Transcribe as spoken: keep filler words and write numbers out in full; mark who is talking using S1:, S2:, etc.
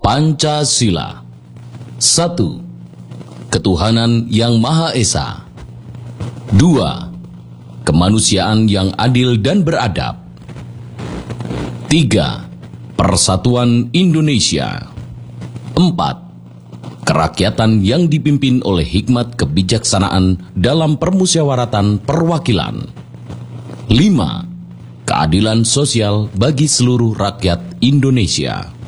S1: Pancasila. Satu, ketuhanan yang Maha Esa. Dua, kemanusiaan yang adil dan beradab. Tiga, persatuan Indonesia. Empat, kerakyatan yang dipimpin oleh hikmat kebijaksanaan dalam permusyawaratan perwakilan. Lima, keadilan sosial bagi seluruh rakyat Indonesia.